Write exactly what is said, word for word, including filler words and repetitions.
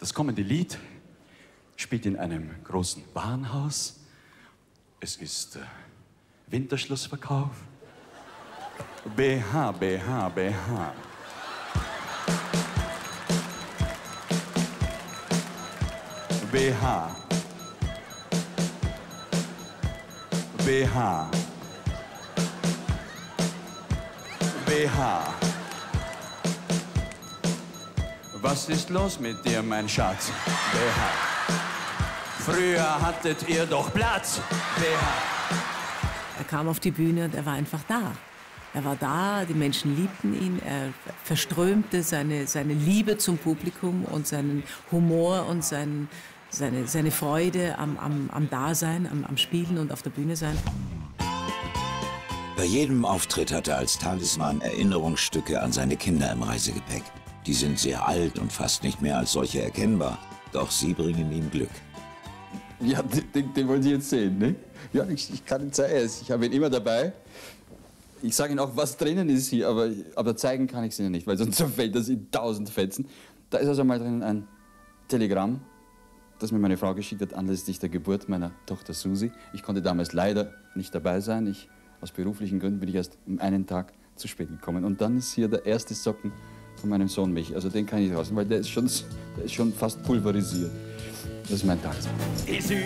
Das kommende Lied spielt in einem großen Warenhaus. Es ist äh, Winterschlussverkauf. B H, B H, B H. B H. B H. B H. Was ist los mit dir, mein Schatz? B H. Früher hattet ihr doch Platz. B H. Er kam auf die Bühne und er war einfach da. Er war da, die Menschen liebten ihn, er verströmte seine, seine Liebe zum Publikum und seinen Humor und sein, seine, seine Freude am, am, am Dasein, am, am Spielen und auf der Bühne sein. Bei jedem Auftritt hat er als Talisman Erinnerungsstücke an seine Kinder im Reisegepäck. Die sind sehr alt und fast nicht mehr als solche erkennbar, doch sie bringen ihm Glück. Ja, den, den, den wollen Sie jetzt sehen, ne? Ja, ich, ich kann ihn zeigen, ich habe ihn immer dabei. Ich sage Ihnen auch, was drinnen ist hier, aber, aber zeigen kann ich es Ihnen nicht, weil sonst zerfällt das in tausend Fetzen. Da ist also mal drin ein Telegramm, das mir meine Frau geschickt hat anlässlich der Geburt meiner Tochter Susi. Ich konnte damals leider nicht dabei sein. Ich, aus beruflichen Gründen bin ich erst um einen Tag zu spät gekommen. Und dann ist hier der erste Socken von meinem Sohn Michi. Also den kann ich raus, weil der ist schon, der ist schon fast pulverisiert. Das ist mein Tag. Die Süden